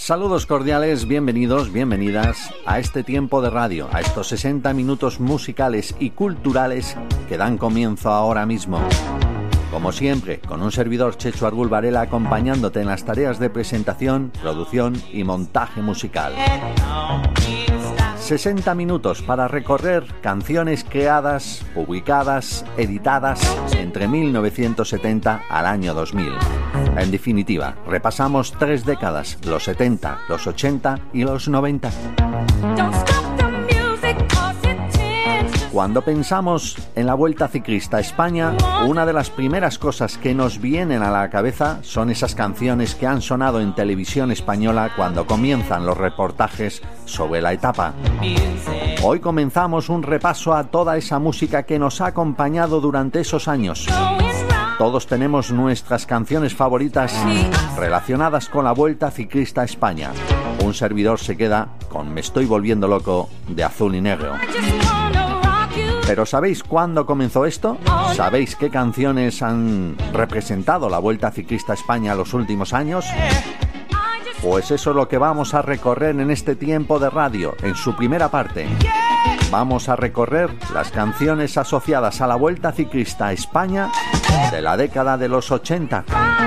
Saludos cordiales, bienvenidos, bienvenidas a este tiempo de radio, a estos 60 minutos musicales y culturales que dan comienzo ahora mismo. Como siempre, con un servidor Chechu Argul Varela acompañándote en las tareas de presentación, producción y montaje musical. 60 minutos para recorrer canciones creadas, publicadas, editadas entre 1970 al año 2000. En definitiva, repasamos 3 décadas, los 70, los 80 y los 90. Cuando pensamos en la Vuelta Ciclista a España, una de las primeras cosas que nos vienen a la cabeza son esas canciones que han sonado en televisión española cuando comienzan los reportajes sobre la etapa. Hoy comenzamos un repaso a toda esa música que nos ha acompañado durante esos años. Todos tenemos nuestras canciones favoritas relacionadas con la Vuelta Ciclista a España. Un servidor se queda con Me estoy volviendo loco de Azul y Negro. ¿Pero sabéis cuándo comenzó esto? ¿Sabéis qué canciones han representado la Vuelta Ciclista a España los últimos años? Pues eso es lo que vamos a recorrer en este tiempo de radio, en su primera parte. Vamos a recorrer las canciones asociadas a la Vuelta Ciclista a España de la década de los 80.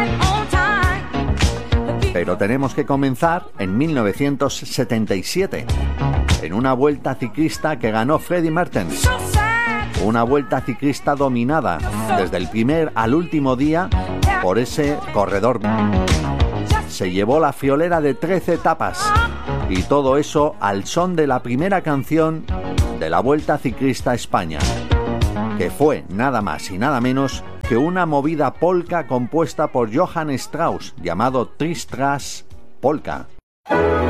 Pero tenemos que comenzar en 1977, en una Vuelta Ciclista que ganó Freddie Mertens. Una Vuelta Ciclista dominada desde el primer al último día por ese corredor. Se llevó la friolera de 13 etapas y todo eso al son de la primera canción de la Vuelta Ciclista a España, que fue nada más y nada menos que una movida polka compuesta por Johann Strauss llamado Tris Tras Polka.